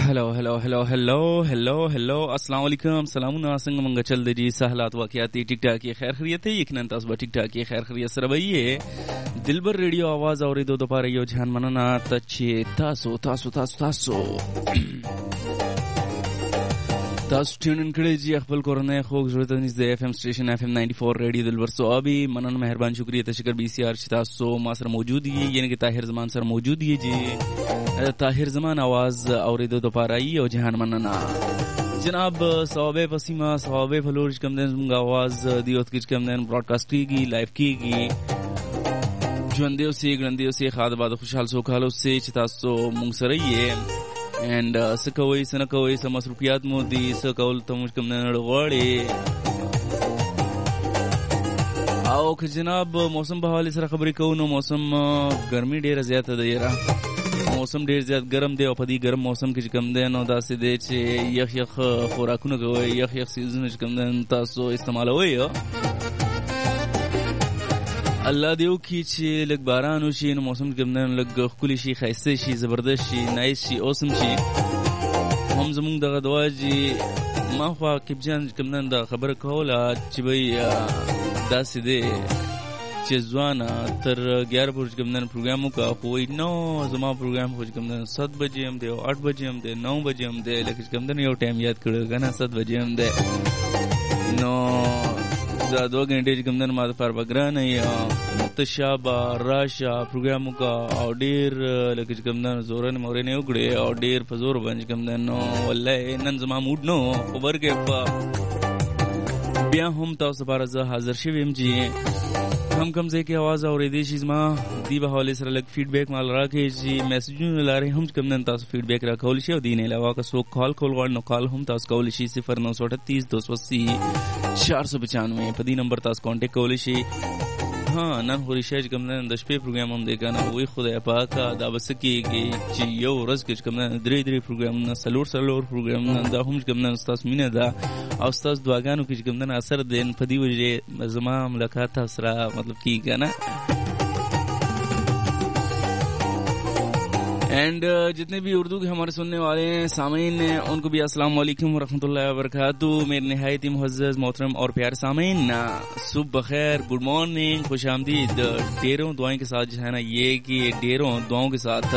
हेलो अस्सलाम वालेकुम सलामुना संग मंगा चल दे जी सहलात वाकयाती टिक टाक की खैर खैरियत है यकीनन तस्बा टिक टाक की खैर खैरियत सर भई दिलबर रेडियो आवाज और दो दोपहर यो जान मनना तचे तासो تاسو ټینن کړی جی خپل کورنۍ خوږ ضرورت نږدې اف ام سټیشن اف ام 94 ریډیو دلبر صوابی منن مهربان شکریہ تشکر بی سی آر چې تاسو ما سره موجود یې یعنی کہ طاهر زمان سره موجود یې جی طاهر زمان आवाज اوریدو د پارای او جهان مننا جناب صوابه پسیما صوابه فلورج کم دن زموږ आवाज دیوت کیچ کم دن براډکاسټ کیږي لایو کیږي ژوندیو سی ګړندیو سی خاطر بعد خوشحال سو خالو سے چې تاسو مونږ سره یې and سکوي سنکوي سم مصروفیات مو دي سکول ته موږ کوم نه غواړي او که جناب موسم په حواله سره خبرې کوو نو موسم ګرمي ډیره زیاته ده یاره موسم ډیر زیات ګرم دی او په دې ګرم موسم کې کم دی نو داسې دی چې یخ خوراکونه کوي یخ سیزن چې کم دی تاسو استعمالوي الله دیو کی چې لګ باران وشي نو موسم کې نه لګ خولي شي خاصه شي زبردست شي نایس شي اوسم شي هم زمونږ دغه دواجی ما خو کېبجان کوم نن دا خبره کوله چې وای داسې دی چې ځوانه تر 11 بجې کوم نن پروګرام وکړ خو نو زما پروګرام خو کوم نن 7 بجې هم دی 8 بجې هم دی 9 بجې هم دی لکه کوم نن یو ټایم یاد کړو کنه 7 بجې هم دی نو دا 2 غنټې کوم نن ما د پر بګران یا متشابه راشه پروګرام کا او ډیر لکه کوم نن زورن مورې نه وګړي او ډیر په زور باندې کوم نن نو والله نن زما موډ نو خبر کې بیا هم تاسو لپاره زه حاضر شوم جی کم ځای کې आवाज اورېدې شي زما دی به حواله سره لګ فیډبیک مال راکې جی میسجونه لاره هم کوم نن تاسو فیډبیک راکول شي او دین علاوه که څوک کال کول غواړي نو کال هم تاسو کول شي 0938 280 495 په دې نمبر تاسو کانټیکټ کول شي ها نن خو ریشاج کوم نن د شپې پروګرام هم دی کنه وای خدای پاک دا بس کېږي چې یو ورځ کې کوم نن درې پروګرام نه سلور پروګرام نه دا هم کوم نن تاسو مینه دا او تاسو دعاګانو کې کوم نن اثر دین په دې وجه زما ملاقات سره مطلب کېږي نه اینڈ جتنے بھی اردو کے ہمارے سننے والے ہیں سامعین ہیں ان کو بھی السلام علیکم ورحمۃ اللہ وبرکاتہ میرے نہایت معزز محترم اور پیارے سامعین صبح بخیر گڈ مارننگ خوش آمدید ڈھیروں دعائیں کے ساتھ جو ہے نا یہ کہ ڈھیروں دعاؤں کے ساتھ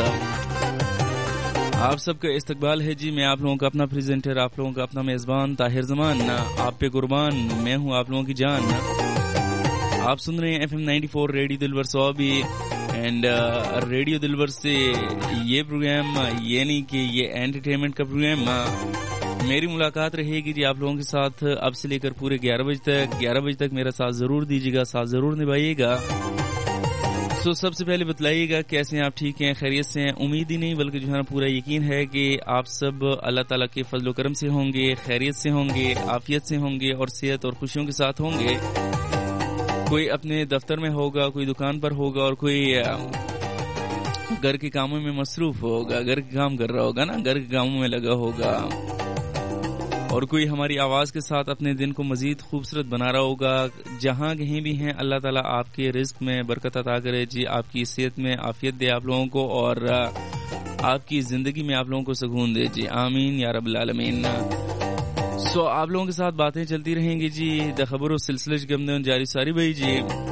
آپ سب کا استقبال ہے جی میں آپ لوگوں کا اپنا پریزنٹر آپ لوگوں کا اپنا میزبان طاہر زمان آپ پہ قربان میں ہوں آپ لوگوں کی جان آپ سن رہے ہیں FM 94 ریڈیو دلبر صوابی اینڈ ریڈیو دلبر سے یہ پروگرام یعنی کہ یہ انٹرٹینمنٹ کا پروگرام میری ملاقات رہے گی جی آپ لوگوں کے ساتھ اب سے لے کر پورے 11 بجے تک میرا ساتھ ضرور دیجیے گا ساتھ ضرور نبھائیے گا سو سب سے پہلے بتلائیے گا کیسے ہیں آپ ٹھیک ہیں خیریت سے ہیں امید ہی نہیں بلکہ جو ہے نا پورا یقین ہے کہ آپ سب اللہ تعالیٰ کے فضل و کرم سے ہوں گے خیریت سے ہوں گے عافیت سے ہوں گے اور صحت اور خوشیوں کے ساتھ ہوں گے کوئی اپنے دفتر میں ہوگا کوئی دکان پر ہوگا اور کوئی گھر کے کاموں میں مصروف ہوگا گھر کے کام کر رہا ہوگا نا گھر کے کاموں میں لگا ہوگا اور کوئی ہماری آواز کے ساتھ اپنے دن کو مزید خوبصورت بنا رہا ہوگا جہاں کہیں بھی ہیں اللہ تعالیٰ آپ کے رزق میں برکت عطا کرے جی آپ کی صحت میں عافیت دے آپ لوگوں کو اور آپ کی زندگی میں آپ لوگوں کو سکون دے جی آمین یا رب العالمین سو آپ لوگوں کے ساتھ باتیں چلتی رہیں گی جی دا خبر و سلسلے گمدن جاری ساری بھائی جی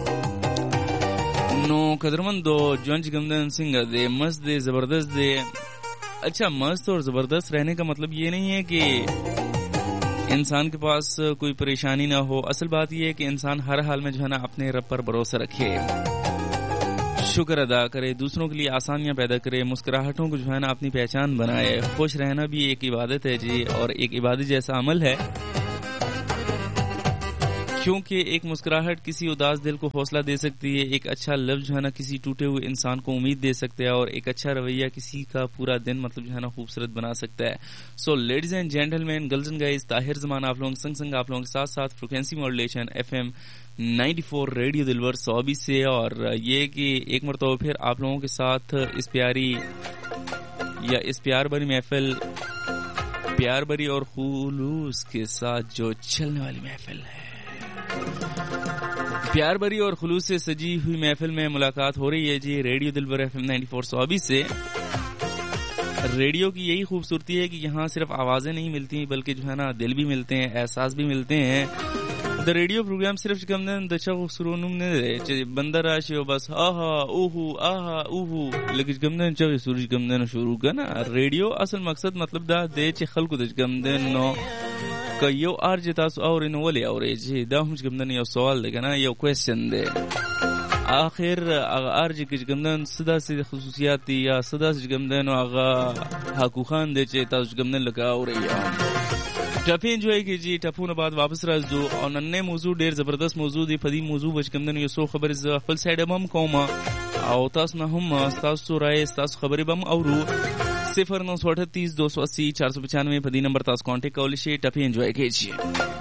نو قدرمندو جونج گمدن سنگ دے مست دے زبردست دے اچھا مست اور زبردست رہنے کا مطلب یہ نہیں ہے کہ انسان کے پاس کوئی پریشانی نہ ہو اصل بات یہ ہے کہ انسان ہر حال میں جو ہے نا اپنے رب پر بھروسہ رکھے شکر ادا کرے دوسروں کے لیے آسانیاں پیدا کرے مسکراہٹوں کو جو ہے نا اپنی پہچان بنائے خوش رہنا بھی ایک عبادت ہے جی اور ایک عبادت جیسا عمل ہے کیونکہ ایک مسکراہٹ کسی اداس دل کو حوصلہ دے سکتی ہے ایک اچھا لفظ جو ہے نا کسی ٹوٹے ہوئے انسان کو امید دے سکتا ہے اور ایک اچھا رویہ کسی کا پورا دن مطلب جو ہے نا خوبصورت بنا سکتا ہے سو لیڈیز اینڈ جینٹل مین گرلز اینڈ گائز طاہر زمان آپ لوگوں سنگ آپ لوگوں کے ساتھ فریکوینسی ماڈولیشن FM 94 ریڈیو دلبر صوابی سے اور یہ کہ ایک مرتبہ پھر آپ لوگوں کے ساتھ اس پیار بھری محفل پیار بھری اور خلوص کے ساتھ جو چلنے والی محفل ہے پیار بھری اور خلوص سے سجی ہوئی محفل میں ملاقات ہو رہی ہے جی ریڈیو دلبر FM 94 صوابی سے रेडियो की यही खूबसूरती है कि यहाँ सिर्फ आवाजें नहीं मिलती बल्कि जो है ना दिल भी मिलते हैं, एहसास भी मिलते हैं। द रेडियो प्रोग्राम सिर्फ कमदन दशा सुरोनुम ने बंदर राशि बस आहा ऊहू लेकिन कमदन चवे सूरज कमदन शुरू का ना रेडियो असल मकसद मतलब दा दे च खलको द कमदन नो कयो अर्ज तास और इन वले और जी दा हम कमदन यो सवाल दे ना यो क्वेश्चन दे आखिर अर्ज की कमदन सदा से खसूसियाती या सदा से कमदन आगा हाकू खान दे च तास कमदन लगा और टफी एंजॉय कीजिए। टफू ने बाद वापस राजो और नन्हे मौजूद ढेर जबरदस्त मौजूद है फदी मौजूद बचकमदन ये सो खबर फल साइड बम कोमा और तास ना हम तास सो राय तास खबर बम और 0938 280 495 फदी नंबर तास कांटेक्ट कॉल से टफी एंजॉय कीजिए।